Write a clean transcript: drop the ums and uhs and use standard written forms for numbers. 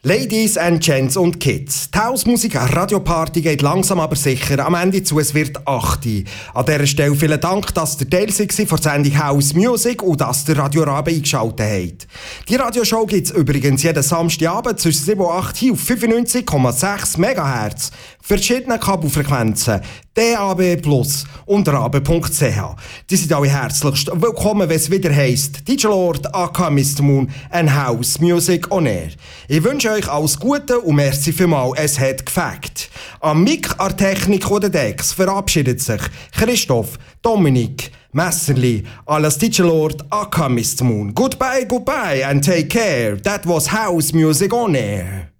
Ladies and Gents und Kids. Die Hausmusik Radioparty geht langsam aber sicher am Ende zu, es wird 8 Uhr. An dieser Stelle vielen Dank, dass ihr Teil seid von der Sendung House Music und dass ihr Radio Rabe eingeschaltet habt. Die Radioshow gibt es übrigens jeden Samstagabend zwischen 7 und 8 Uhr auf 95,6 MHz. Verschiedene Kabelfrequenzen, DAB+ und rabe.ch. Die sind alle herzlichst willkommen, wenn es wieder heisst DJ Lord, aka Mr. Moon and House Music on Air. Ich wünsche euch alles Gute und merci vielmals, es hat gefällt. Am Mic, an der Technik oder Decks verabschiedet sich Christoph, Dominik, Messerli, alles DJ Lord, aka Mr. Moon. Goodbye, goodbye and take care. That was House Music on Air.